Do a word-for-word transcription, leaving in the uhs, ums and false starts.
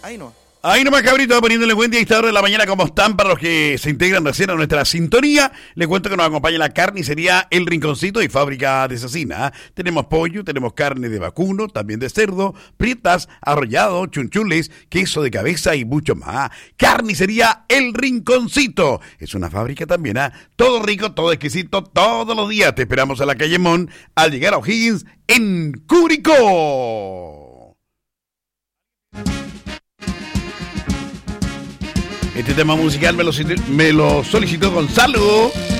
Ahí no. Ahí nomás, cabrito, poniéndole buen día a esta hora de la mañana. ¿Cómo están? Para los que se integran recién a nuestra sintonía, les cuento que nos acompaña la carnicería El Rinconcito y fábrica de cecina. Tenemos pollo, tenemos carne de vacuno, también de cerdo, prietas, arrollado, chunchules, queso de cabeza y mucho más. Carnicería El Rinconcito. Es una fábrica también, ¿ah? ¿eh? Todo rico, todo exquisito, todos los días. Te esperamos a la calle Mon al llegar a O'Higgins en Curicó. Este tema musical me lo, me lo solicitó Gonzalo.